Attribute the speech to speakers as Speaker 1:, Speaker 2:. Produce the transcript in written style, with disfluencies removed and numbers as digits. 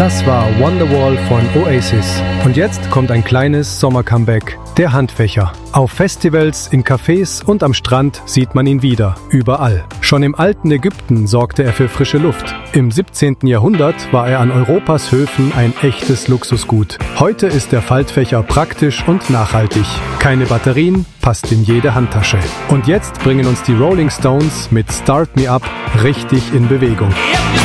Speaker 1: Das war Wonderwall von Oasis. Und jetzt kommt ein kleines Sommer-Comeback, der Handfächer. Auf Festivals, in Cafés und am Strand sieht man ihn wieder, überall. Schon im alten Ägypten sorgte er für frische Luft. Im 17. Jahrhundert war er an Europas Höfen ein echtes Luxusgut. Heute ist der Faltfächer praktisch und nachhaltig. Keine Batterien, passt in jede Handtasche. Und jetzt bringen uns die Rolling Stones mit Start Me Up richtig in Bewegung.